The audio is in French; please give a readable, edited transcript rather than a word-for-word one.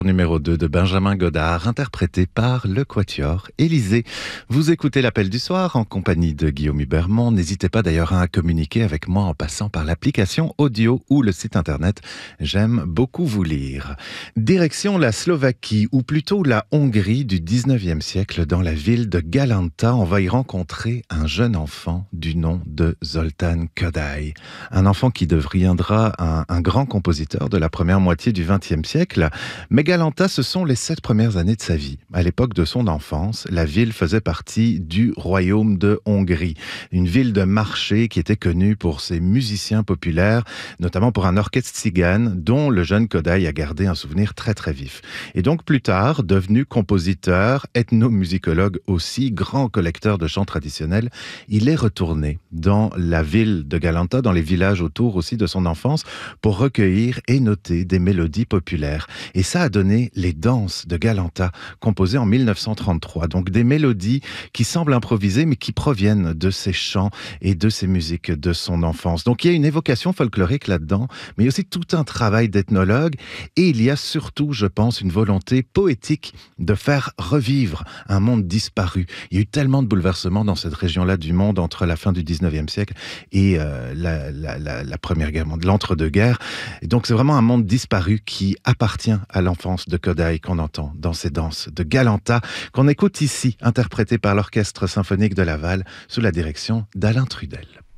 Numéro 2 de Benjamin Godard, interprété par le Quatuor Élysée. Vous écoutez l'Appel du soir en compagnie de Guillaume Hubermont. N'hésitez pas d'ailleurs à communiquer avec moi en passant par l'application audio ou le site internet. J'aime beaucoup vous lire. Direction la Slovaquie, ou plutôt la Hongrie du 19e siècle, dans la ville de Galanta. On va y rencontrer un jeune enfant du nom de Zoltán Kodály. Un enfant qui deviendra un grand compositeur de la première moitié du 20e siècle. Mais Galanta, ce sont les 7 premières années de sa vie. À l'époque de son enfance, la ville faisait partie du royaume de Hongrie. Une ville de marché qui était connue pour ses musiciens populaires, notamment pour un orchestre tzigane dont le jeune Kodály a gardé un souvenir très très vif. Et donc plus tard, devenu compositeur, ethnomusicologue aussi, grand collecteur de chants traditionnels, il est retourné dans la ville de Galanta, dans les villages autour aussi de son enfance, pour recueillir et noter des mélodies populaires. Et ça a donné les danses de Galanta, composées en 1933. Donc des mélodies qui semblent improvisées, mais qui proviennent de ses chants et de ses musiques de son enfance. Donc il y a une évocation folklorique là-dedans, mais aussi tout un travail d'ethnologue. Et il y a surtout, je pense, une volonté poétique de faire revivre un monde disparu. Il y a eu tellement de bouleversements dans cette région-là du monde entre la fin du 19e siècle et la Première Guerre mondiale, l'entre-deux-guerres. Et donc c'est vraiment un monde disparu qui appartient à l'enfance de Kodály qu'on entend dans ces danses de Galanta, qu'on écoute ici, interprétées par l'Orchestre symphonique de Laval sous la direction d'Alain Trudel.